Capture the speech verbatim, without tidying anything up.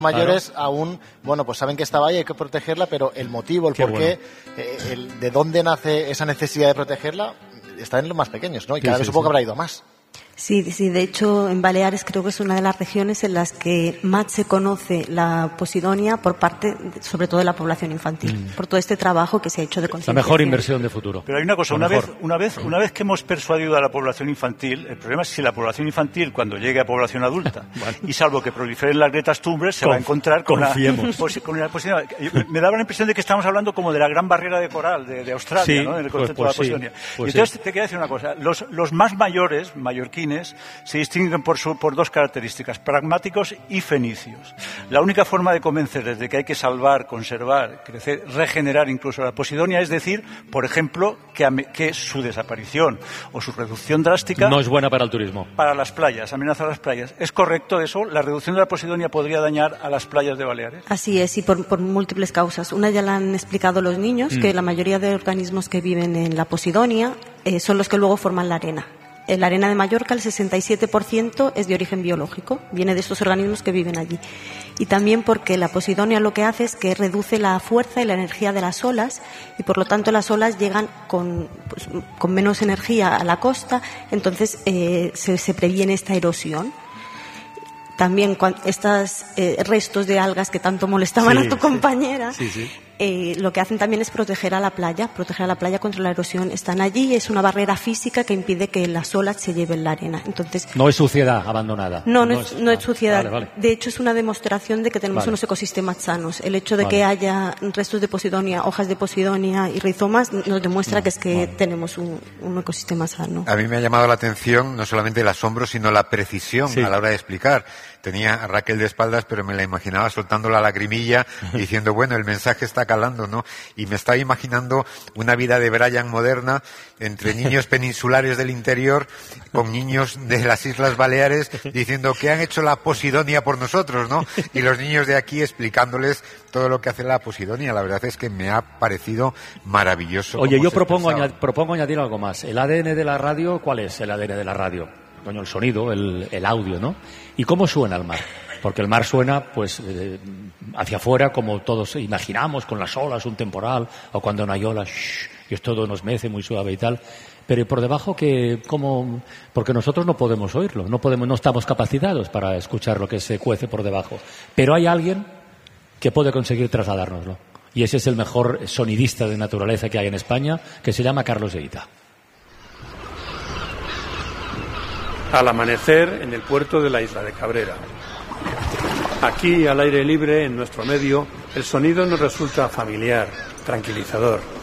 mayores claro. aún, bueno, pues saben que esta valla hay que protegerla, pero el motivo, el Qué porqué, bueno. eh, el, de dónde nace esa necesidad de protegerla, está en los más pequeños, ¿no? Y Sí, cada sí, vez supongo sí. que habrá ido más. Sí, sí, de hecho en Baleares creo que es una de las regiones en las que más se conoce la posidonia por parte, sobre todo de la población infantil, mm. por todo este trabajo que se ha hecho de La concienciación. mejor inversión de futuro. Pero hay una cosa, una vez, una vez, una vez que hemos persuadido a la población infantil, el problema es si la población infantil cuando llegue a población adulta, bueno. y salvo que proliferen las Gretas Thunberg, se Conf, va a encontrar con la, pos, con la posidonia. Me daba la impresión de que estamos hablando como de la gran barrera de coral de, de Australia, sí, ¿no? En el pues, concepto pues de la posidonia. Sí, pues Entonces sí. te quería decir una cosa, los, los más mayores, mallorquines, se distinguen por, su, por dos características, pragmáticos y fenicios. La única forma de convencerles de que hay que salvar, conservar, crecer, regenerar incluso la posidonia es decir, por ejemplo, que, que su desaparición o su reducción drástica no es buena para el turismo. Para las playas, amenaza a las playas. ¿Es correcto eso? ¿La reducción de la posidonia podría dañar a las playas de Baleares? Así es, y por, por múltiples causas. Una ya la han explicado los niños, mm. que la mayoría de organismos que viven en la posidonia eh, son los que luego forman la arena. En la arena de Mallorca el sesenta y siete por ciento es de origen biológico, viene de estos organismos que viven allí. Y también porque la posidonia lo que hace es que reduce la fuerza y la energía de las olas y por lo tanto las olas llegan con, pues, con menos energía a la costa, entonces eh, se, se previene esta erosión. También estos eh, restos de algas que tanto molestaban sí, a tu sí, compañera, sí, sí. Eh, lo que hacen también es proteger a la playa, proteger a la playa contra la erosión. Están allí, es una barrera física que impide que las olas se lleven la arena. Entonces, no es suciedad abandonada. No, no, no es, no es suciedad. Vale, vale. De hecho, es una demostración de que tenemos vale. unos ecosistemas sanos. El hecho de vale. que haya restos de posidonia, hojas de posidonia y rizomas nos demuestra no, que es que vale. tenemos un, un ecosistema sano. A mí me ha llamado la atención no solamente el asombro, sino la precisión sí. a la hora de explicar. Tenía a Raquel de espaldas, pero me la imaginaba soltando la lagrimilla diciendo, bueno, el mensaje está calando, ¿no? Y me estaba imaginando una vida de Brian moderna entre niños peninsulares del interior con niños de las Islas Baleares diciendo que han hecho la posidonia por nosotros, ¿no? Y los niños de aquí explicándoles todo lo que hace la posidonia. La verdad es que me ha parecido maravilloso. Oye, yo propongo, añad, propongo añadir algo más. ¿El A D N de la radio? ¿Cuál es el A D N de la radio? Coño, el sonido, el, el audio, ¿no? ¿Y cómo suena el mar? Porque el mar suena, pues, eh, hacia afuera, como todos imaginamos, con las olas, un temporal, o cuando no hay olas, shh, y es todo nos mece, muy suave y tal. Pero por debajo, que, ¿cómo? Porque nosotros no podemos oírlo, no podemos, no estamos capacitados para escuchar lo que se cuece por debajo. Pero hay alguien que puede conseguir trasladárnoslo. Y ese es el mejor sonidista de naturaleza que hay en España, que se llama Carlos Eita. Al amanecer en el puerto de la isla de Cabrera. Aquí, al aire libre, en nuestro medio, el sonido nos resulta familiar, tranquilizador.